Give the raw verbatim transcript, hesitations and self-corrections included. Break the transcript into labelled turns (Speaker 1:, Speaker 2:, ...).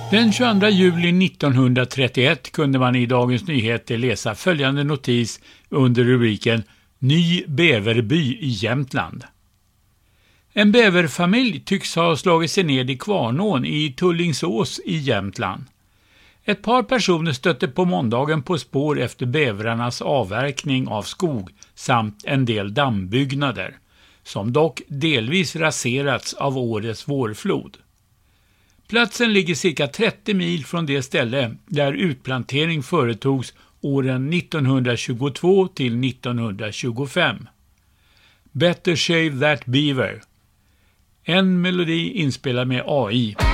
Speaker 1: Den tjugoandra juli nittonhundratrettioett kunde man i Dagens Nyheter läsa följande notis under rubriken Ny bäverby i Jämtland. En bäverfamilj tycks ha slagit sig ned i Kvarnån i Tullingsås i Jämtland. Ett par personer stötte på måndagen på spår efter bävrarnas avverkning av skog samt en del dammbyggnader, som dock delvis raserats av årets vårflod. Platsen ligger cirka trettio mil från det ställe där utplantering företogs åren nittonhundratjugotvå till nittonhundratjugofem. Better Shave That Beaver. En melodi inspelad med A I.